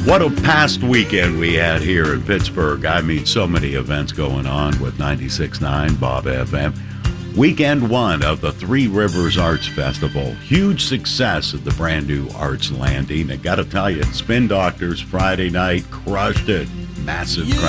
What a past weekend we had here in Pittsburgh. I mean, so many events going on with 96.9 Bob FM. Weekend one of the Three Rivers Arts Festival. Huge success at the brand new Arts Landing. I got to tell you, Spin Doctors Friday night crushed it. Massive crowd.